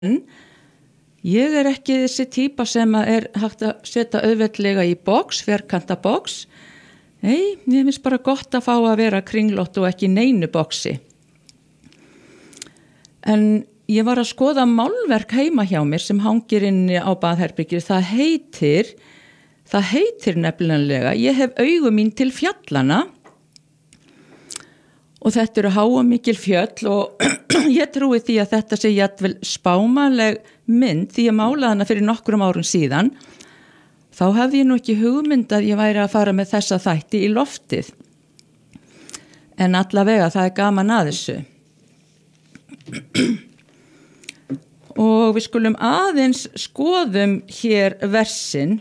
Ég ekki þessi típa sem hægt að setja auðveldlega í box, fjarkanta box. Nei, mér finnst bara gott að fá að vera kringlótt og ekki neinu boxi. En ég var að skoða málverk heima hjá mér sem hangir inni á baðherberginu. Það heitir nefnilega, ég hef augu mín til fjallana og þetta eru háa mikil fjöll og ég trúi því að þetta sé jafnvel spámanleg mynd því ég málaði hana fyrir nokkrum árum síðan. Þá hefði ég nú ekki hugmynd að ég væri að fara með þessa þætti í loftið. En allavega það gaman að þessu. Og við skulum aðeins skoðum hér versin.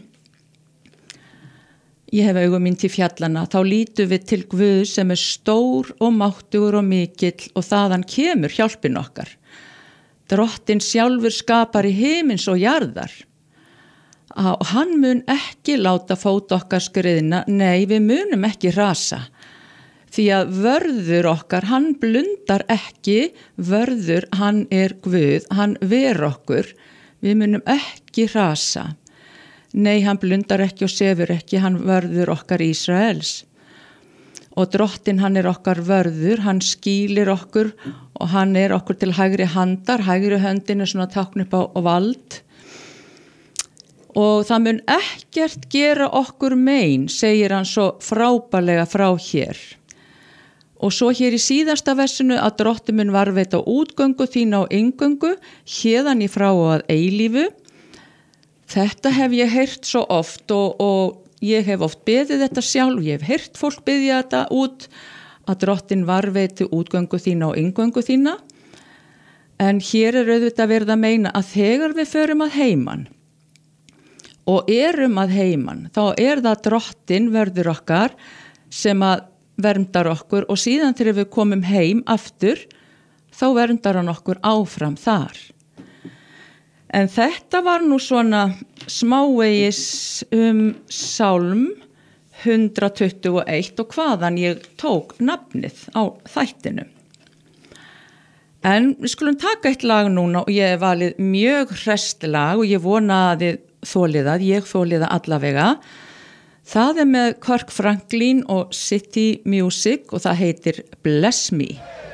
Ég hef augu mín til fjallana, þá lítum við til Guð sem stór og máttugur og mikill og þaðan kemur hjálpin okkar. Drottinn sjálfur skapar í himins og jarðar. Og hann mun ekki láta fót okkar skriðna, nei, við munum ekki rasa. Því að vörður okkar, hann blundar ekki, vörður, hann Guð, hann ver okkur, við munum ekki rasa. Nei, hann blundar ekki og sefur ekki, hann vörður okkar Ísraels. Og Drottinn, hann okkar vörður, hann skýlir okkur og hann okkur til hægri handar, hægri höndin svona tákn upp á vald. Og það mun ekkert gera okkur mein, segir hann svo frábærlega frá hér. Og svo hér í síðasta versinu að Drottinn mun varðveita útgöngu þína og inngöngu, héðan í frá og að eilífu. Þetta hef ég heyrt svo oft og ég hef oft beðið þetta sjálf, ég hef heyrt fólk beðja þetta út að Drottinn varðveiti útgöngu þína og inngöngu þína. En hér auðvitað verið að meina að þegar við förum að heiman og erum að heiman, þá það Drottinn vörður okkar sem að verndar okkur og síðan þegar við komum heim aftur, þá verndar hann okkur áfram þar. En þetta var nú svona smávegis Sálm 121 og hvaðan ég tók nafnið á þættinu. En við skulum taka eitt lag núna og ég hef valið mjög hresst lag og ég vona að ég þoli það allavega. Það með Kirk Franklin og City Music og það heitir Bless Me.